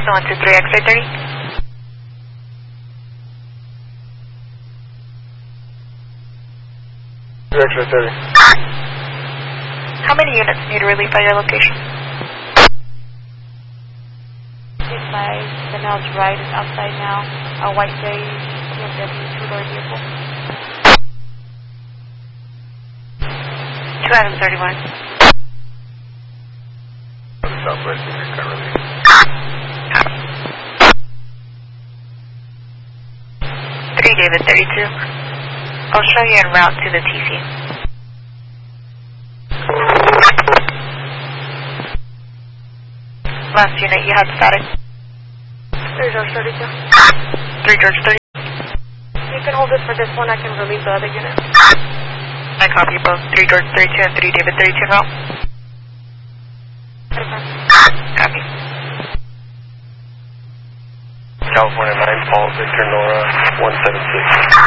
Delta 123 X-ray 30. X-ray 30. How many units need relief at your location? By the nose right is outside now. A white day BMW two-door vehicle. 2 Adam 31. Southwest Union currently. 3 David 32. I'll show you en route to the TC. Last unit, you had static. 3 George 32. 3 George 30. You can hold it for this one. I can relieve the other unit. I copy both 3 George 32 and 3 David 32 en route. Copy. California 9, Paul, Victor, Nora, 176.